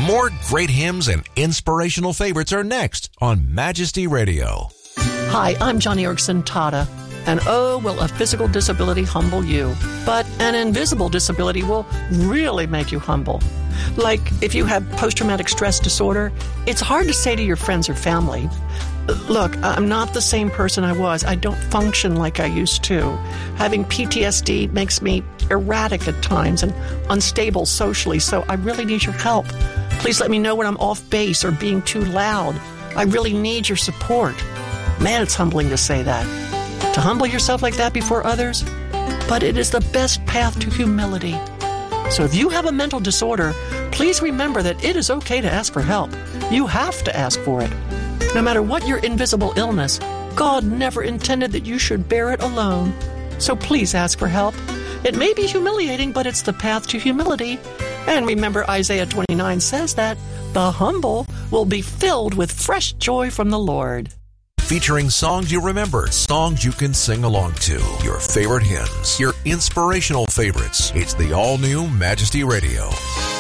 More great hymns and inspirational favorites are next on Majesty Radio. Hi, I'm Johnny Erickson Tata. And oh, will a physical disability humble you? But an invisible disability will really make you humble. Like if you have post-traumatic stress disorder, it's hard to say to your friends or family, look, I'm not the same person I was. I don't function like I used to. Having PTSD makes me erratic at times and unstable socially, so I really need your help. Please let me know when I'm off base or being too loud. I really need your support. Man, it's humbling to say that. To humble yourself like that before others, but it is the best path to humility. So if you have a mental disorder, please remember that it is okay to ask for help. You have to ask for it. No matter what your invisible illness, God never intended that you should bear it alone. So please ask for help. It may be humiliating, but it's the path to humility. And remember, Isaiah 29 says that the humble will be filled with fresh joy from the Lord. Featuring songs you remember, songs you can sing along to, your favorite hymns, your inspirational favorites. It's the all-new Majesty Radio.